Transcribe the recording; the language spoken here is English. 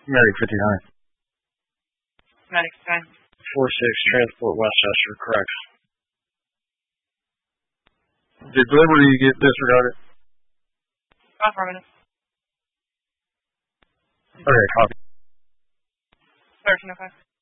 Medic 59. Medic 10. 4-6, transport Westchester, correct. Did delivery get disregarded? Affirmative. Okay, copy. 1305.